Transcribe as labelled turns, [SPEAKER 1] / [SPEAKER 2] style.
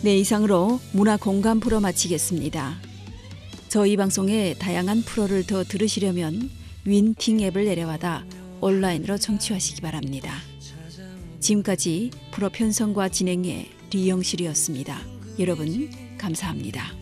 [SPEAKER 1] 네, 이상으로 문화 공감 프로 마치겠습니다. 저희 방송의 다양한 프로를 더 들으시려면 윈팅 앱을 내려받아 온라인으로 청취하시기 바랍니다. 지금까지 프로 편성과 진행의 리영실이었습니다. 여러분 감사합니다.